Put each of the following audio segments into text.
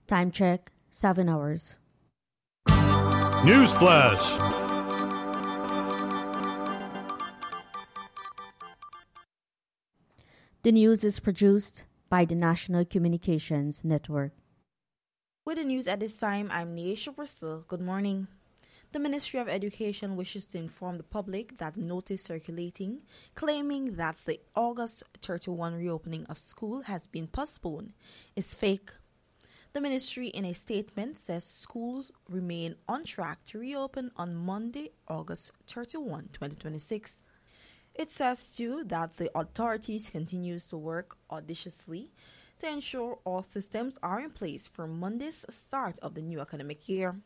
Time check, 7 hours. News Flash. The news is produced by the National Communications Network. With the news at this time, I'm Neisha Brazil. Good morning. The Ministry of Education wishes to inform the public that the notice circulating claiming that the August 31 reopening of school has been postponed is fake. The ministry in a statement says schools remain on track to reopen on Monday, August 31, 2026. It says too that the authorities continue to work audaciously to ensure all systems are in place for Monday's start of the new academic year.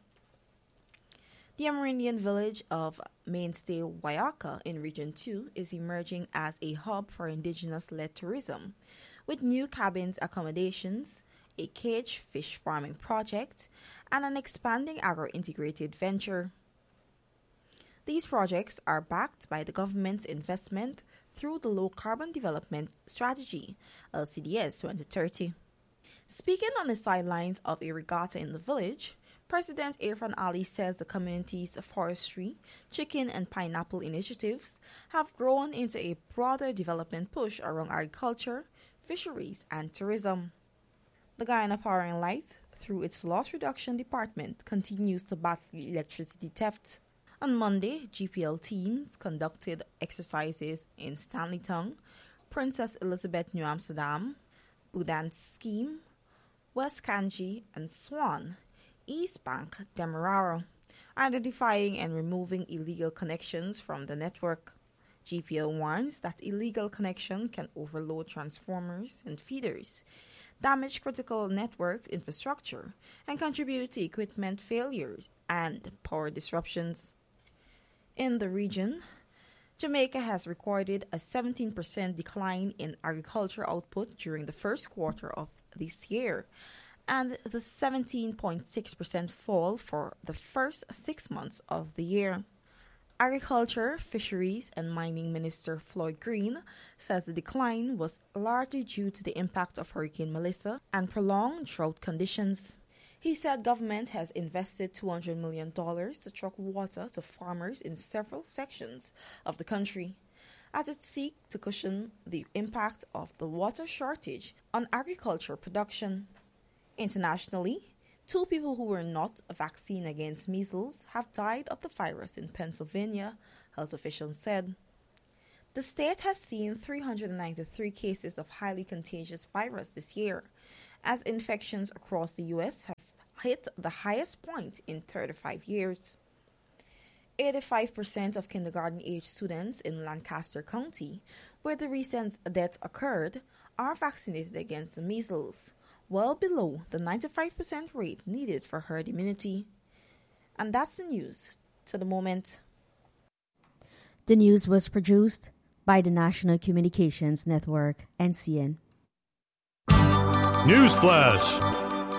The Amerindian village of Mainstay Wayaka in Region 2 is emerging as a hub for indigenous-led tourism, with new cabins accommodations, a cage fish farming project, and an expanding agro-integrated venture. These projects are backed by the government's investment through the Low Carbon Development Strategy, LCDS 2030. Speaking on the sidelines of a regatta in the village, President Irfan Ali says the community's forestry, chicken, and pineapple initiatives have grown into a broader development push around agriculture, fisheries, and tourism. The Guyana Power and Light, through its loss reduction department, continues to battle electricity theft. On Monday, GPL teams conducted exercises in Stanleyton, Princess Elizabeth New Amsterdam, Budan Scheme, West Kanji, and Swan, East Bank, Demerara, identifying and removing illegal connections from the network. GPL warns that illegal connection can overload transformers and feeders, damage critical network infrastructure, and contribute to equipment failures and power disruptions. In the region, Jamaica has recorded a 17% decline in agriculture output during the first quarter of this year, and the 17.6% fall for the first 6 months of the year. Agriculture, Fisheries, and Mining Minister Floyd Green says the decline was largely due to the impact of Hurricane Melissa and prolonged drought conditions. He said government has invested $200 million to truck water to farmers in several sections of the country, as it seeks to cushion the impact of the water shortage on agriculture production. Internationally, 2 people who were not vaccinated against measles have died of the virus in Pennsylvania, health officials said. The state has seen 393 cases of highly contagious virus this year, as infections across the U.S. have hit the highest point in 35 years. 85% of kindergarten-age students in Lancaster County, where the recent death occurred, are vaccinated against the measles, well below the 95% rate needed for herd immunity. And that's the news to the moment. The news was produced by the National Communications Network, NCN. News Flash.